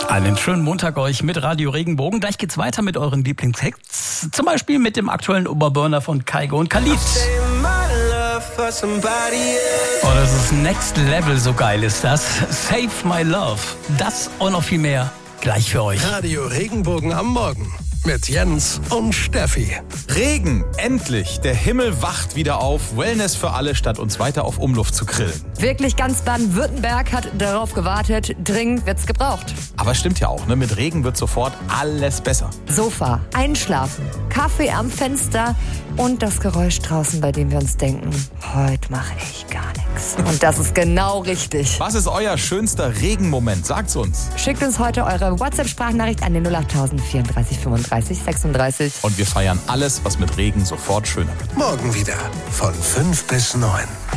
Einen schönen Montag euch mit Radio Regenbogen. Gleich geht's weiter mit euren Lieblingshits. Zum Beispiel mit dem aktuellen Oberburner von Kygo und Khalid. Oh, das ist Next Level, so geil ist das. Save My Love. Das und noch viel mehr gleich für euch. Radio Regenbogen am Morgen mit Jens und Steffi. Regen, endlich. Der Himmel wacht wieder auf. Wellness für alle, statt uns weiter auf Umluft zu grillen. Wirklich ganz Baden-Württemberg hat darauf gewartet. Dringend wird's gebraucht. Aber stimmt ja auch, ne? Mit Regen wird sofort alles besser. Sofa, einschlafen, Kaffee am Fenster und das Geräusch draußen, bei dem wir uns denken, heute mache ich gar nichts. Und das ist genau richtig. Was ist euer schönster Regenmoment? Sagt's uns. Schickt uns heute eure WhatsApp-Sprachnachricht an den 08000 34 35 36. Und wir feiern alles, was mit Regen sofort schöner wird. Morgen wieder von 5 bis 9.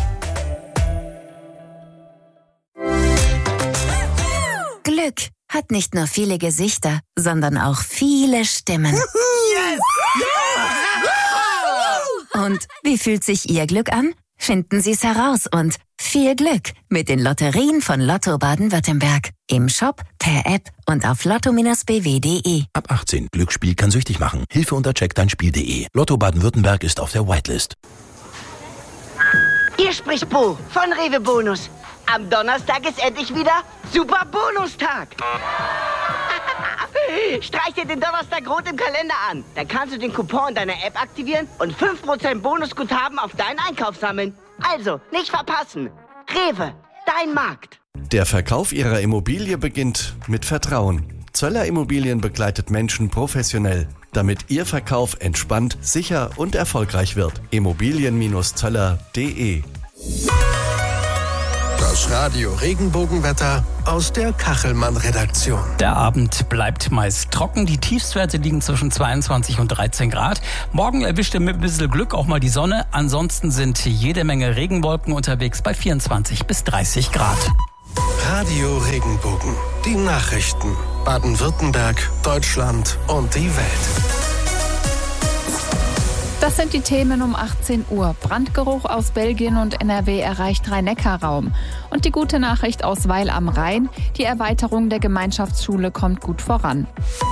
Glück hat nicht nur viele Gesichter, sondern auch viele Stimmen. Yes! Und wie fühlt sich Ihr Glück an? Finden Sie es heraus und viel Glück mit den Lotterien von Lotto Baden-Württemberg. Im Shop, per App und auf lotto-bw.de. Ab 18. Glücksspiel kann süchtig machen. Hilfe unter checkdeinspiel.de. Lotto Baden-Württemberg ist auf der Whitelist. Hier spricht Bo von Rewe Bonus. Am Donnerstag ist endlich wieder Super Bonustag. Streich dir den Donnerstag rot im Kalender an. Dann kannst du den Coupon in deiner App aktivieren und 5% Bonusguthaben auf deinen Einkauf sammeln. Also, nicht verpassen. Rewe, dein Markt. Der Verkauf Ihrer Immobilie beginnt mit Vertrauen. Zöller Immobilien begleitet Menschen professionell, damit Ihr Verkauf entspannt, sicher und erfolgreich wird. Immobilien-zöller.de. Das Radio Regenbogenwetter aus der Kachelmann-Redaktion. Der Abend bleibt meist trocken. Die Tiefstwerte liegen zwischen 22 und 13 Grad. Morgen erwischt ihr mit ein bisschen Glück auch mal die Sonne. Ansonsten sind jede Menge Regenwolken unterwegs bei 24 bis 30 Grad. Radio Regenbogen. Die Nachrichten. Baden-Württemberg, Deutschland und die Welt. Das sind die Themen um 18 Uhr. Brandgeruch aus Belgien und NRW erreicht Rhein-Neckar-Raum. Und die gute Nachricht aus Weil am Rhein: Die Erweiterung der Gemeinschaftsschule kommt gut voran.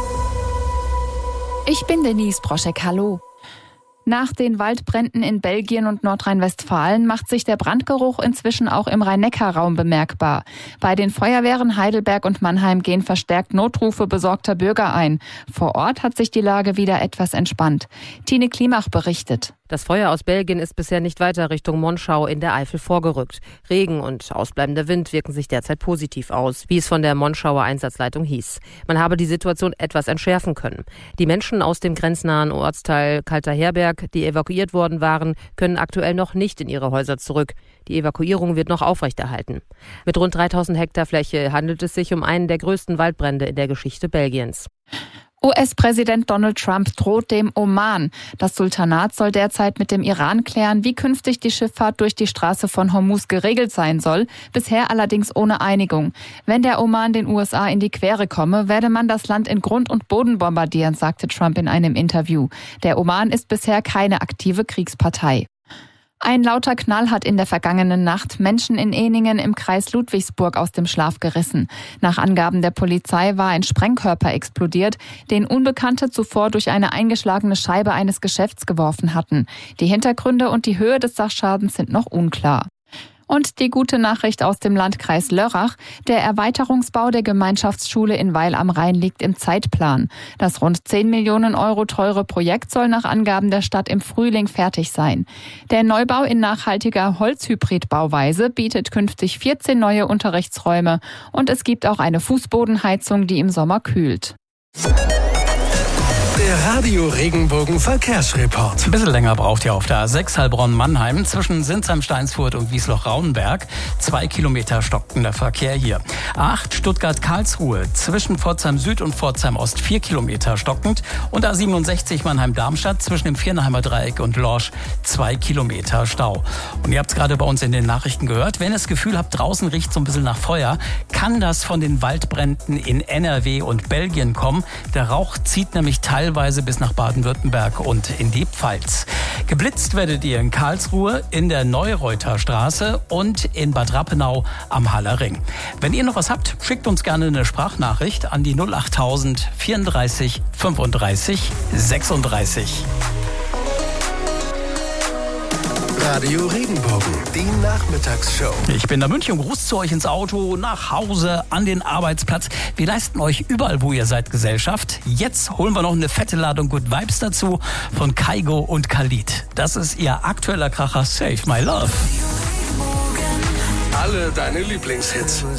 Ich bin Denise Broschek, hallo. Nach den Waldbränden in Belgien und Nordrhein-Westfalen macht sich der Brandgeruch inzwischen auch im Rhein-Neckar-Raum bemerkbar. Bei den Feuerwehren Heidelberg und Mannheim gehen verstärkt Notrufe besorgter Bürger ein. Vor Ort hat sich die Lage wieder etwas entspannt. Tine Klimach berichtet. Das Feuer aus Belgien ist bisher nicht weiter Richtung Monschau in der Eifel vorgerückt. Regen und ausbleibender Wind wirken sich derzeit positiv aus, wie es von der Monschauer Einsatzleitung hieß. Man habe die Situation etwas entschärfen können. Die Menschen aus dem grenznahen Ortsteil Kalterherberg, die evakuiert worden waren, können aktuell noch nicht in ihre Häuser zurück. Die Evakuierung wird noch aufrechterhalten. Mit rund 3000 Hektar Fläche handelt es sich um einen der größten Waldbrände in der Geschichte Belgiens. US-Präsident Donald Trump droht dem Oman. Das Sultanat soll derzeit mit dem Iran klären, wie künftig die Schifffahrt durch die Straße von Hormuz geregelt sein soll, bisher allerdings ohne Einigung. Wenn der Oman den USA in die Quere komme, werde man das Land in Grund und Boden bombardieren, sagte Trump in einem Interview. Der Oman ist bisher keine aktive Kriegspartei. Ein lauter Knall hat in der vergangenen Nacht Menschen in Ehningen im Kreis Ludwigsburg aus dem Schlaf gerissen. Nach Angaben der Polizei war ein Sprengkörper explodiert, den Unbekannte zuvor durch eine eingeschlagene Scheibe eines Geschäfts geworfen hatten. Die Hintergründe und die Höhe des Sachschadens sind noch unklar. Und die gute Nachricht aus dem Landkreis Lörrach: Der Erweiterungsbau der Gemeinschaftsschule in Weil am Rhein liegt im Zeitplan. Das rund 10 Millionen Euro teure Projekt soll nach Angaben der Stadt im Frühling fertig sein. Der Neubau in nachhaltiger Holzhybridbauweise bietet künftig 14 neue Unterrichtsräume und es gibt auch eine Fußbodenheizung, die im Sommer kühlt. Der Radio Regenbogen Verkehrsreport. Ein bisschen länger braucht ihr auf der A6 Heilbronn-Mannheim zwischen Sinsheim-Steinsfurt und Wiesloch-Raunberg. 2 Kilometer stockt der Verkehr hier. A8 Stuttgart-Karlsruhe zwischen Pforzheim-Süd und Pforzheim-Ost 4 Kilometer stockend. Und A67 Mannheim-Darmstadt zwischen dem Vierheimer Dreieck und Lorsch 2 Kilometer Stau. Und ihr habt es gerade bei uns in den Nachrichten gehört. Wenn ihr das Gefühl habt, draußen riecht so ein bisschen nach Feuer, kann das von den Waldbränden in NRW und Belgien kommen. Der Rauch zieht nämlich teilweise teilweise bis nach Baden-Württemberg und in die Pfalz. Geblitzt werdet ihr in Karlsruhe, in der Neureuter Straße und in Bad Rappenau am Haller Ring. Wenn ihr noch was habt, schickt uns gerne eine Sprachnachricht an die 08000 34 35 36. Radio Regenbogen, die Nachmittagsshow. Ich bin der München, Gruß zu euch ins Auto, nach Hause, an den Arbeitsplatz. Wir leisten euch überall, wo ihr seid, Gesellschaft. Jetzt holen wir noch eine fette Ladung Good Vibes dazu von Kaigo und Khalid. Das ist ihr aktueller Kracher Save My Love. Alle deine Lieblingshits.